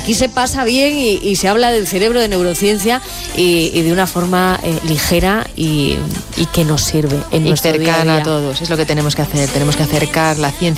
aquí se pasa bien y se habla del cerebro, de neurociencia y de una forma ligera y que nos sirve en nuestro día a día. Y cercana a todos, es lo que tenemos que hacer la ciencia